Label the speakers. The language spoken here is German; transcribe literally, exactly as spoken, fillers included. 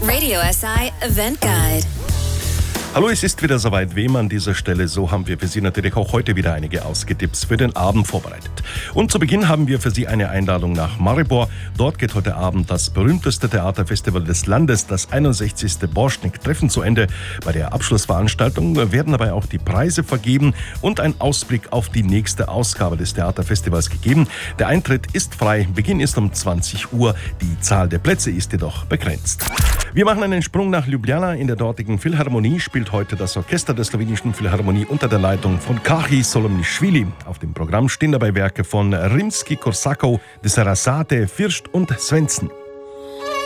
Speaker 1: Radio S I Event Guide.
Speaker 2: Hallo, es ist wieder soweit. Wem an dieser Stelle, so haben wir für Sie natürlich auch heute wieder einige Ausgetipps für den Abend vorbereitet. Und zu Beginn haben wir für Sie eine Einladung nach Maribor. Dort geht heute Abend das berühmteste Theaterfestival des Landes, das einundsechzigste Borschnick-Treffen, zu Ende. Bei der Abschlussveranstaltung werden dabei auch die Preise vergeben und ein Ausblick auf die nächste Ausgabe des Theaterfestivals gegeben. Der Eintritt ist frei, Beginn ist um zwanzig Uhr. Die Zahl der Plätze ist jedoch begrenzt. Wir machen einen Sprung nach Ljubljana. In der dortigen Philharmonie spielt heute das Orchester der slowenischen Philharmonie unter der Leitung von Kahi Solomnišvili. Auf dem Programm stehen dabei Werke von Rimsky-Korsakov, de Sarasate, First und Svensson.